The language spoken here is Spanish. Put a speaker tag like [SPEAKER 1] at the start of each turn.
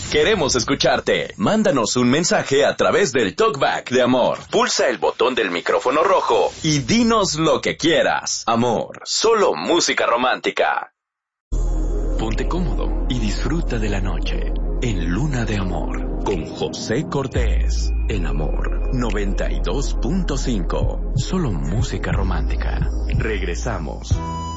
[SPEAKER 1] Queremos escucharte. Mándanos un mensaje a través del Talkback de Amor. Pulsa el botón del micrófono rojo y dinos lo que quieras. Amor, solo música romántica. Ponte cómodo y disfruta de la noche en Luna de Amor con José Cortés. En Amor 92.5. Solo música romántica. Regresamos.